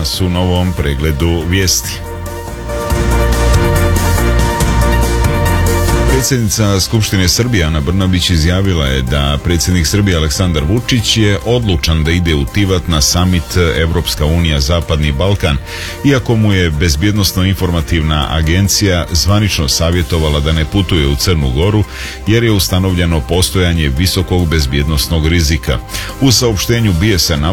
danas u novom pregledu vijesti. Predsjednica Skupštine Srbije Ana Brnabić izjavila je da predsjednik Srbije Aleksandar Vučić je odlučan da ide u Tivat na summit Evropska unija Zapadni Balkan, iako mu je Bezbjednosno-informativna agencija zvanično savjetovala da ne putuje u Crnu Goru jer je ustanovljeno postojanje visokog bezbjednosnog rizika. U saopštenju BIES-a